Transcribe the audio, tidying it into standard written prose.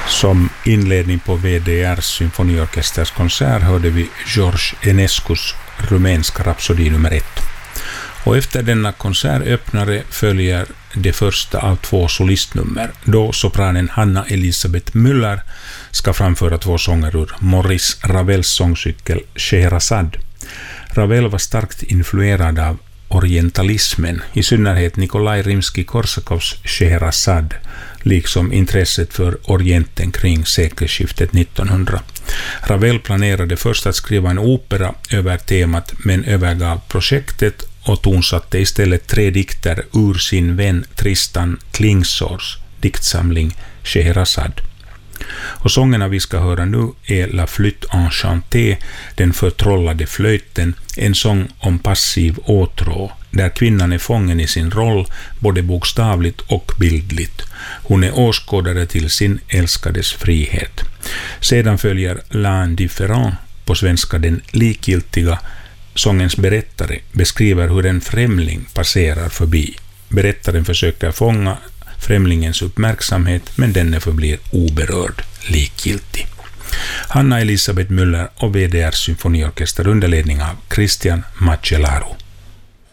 Som inledning på VDRs symfoniorkesters konsert hörde vi George Enescus rumänska rapsodi nummer 1. Och efter denna konsertöppnare följer det första av 2 solistnummer, då sopranen Hanna Elisabeth Müller ska framföra 2 sånger ur Maurice Ravels sångcykel Scheherazade. Ravel var starkt influerad av orientalismen, i synnerhet Nikolaj Rimski-Korsakovs Scheherazade, liksom intresset för Orienten kring sekelskiftet 1900. Ravel planerade först att skriva en opera över temat, men övergav projektet och tonsatte istället 3 dikter ur sin vän Tristan Klingsors diktsamling Scheherazade. Och sångerna vi ska höra nu är La Flûte Enchantée, den förtrollade flöjten, en sång om passiv åtrå, där kvinnan är fången i sin roll, både bokstavligt och bildligt. Hon är åskådare till sin älskades frihet. Sedan följer L'Indifférent, på svenska den likgiltiga. Sångens berättare beskriver hur en främling passerar förbi. Berättaren försöker fånga främlingens uppmärksamhet, men denne förblir oberörd, likgiltig. Hanna Elisabeth Müller och VDR symfoniorkester under ledning av Christian Macellaro.